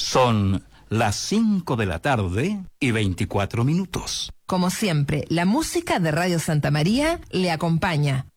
Son las 5 de la tarde y 24 minutos. Como siempre, la música de Radio Santa María le acompaña.